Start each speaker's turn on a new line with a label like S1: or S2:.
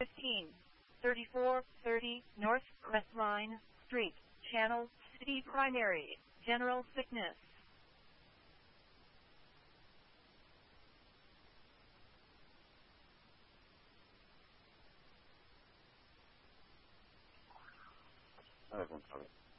S1: 3430 North Crestline Street, Channel City Primary, General Sickness.
S2: I have one comment.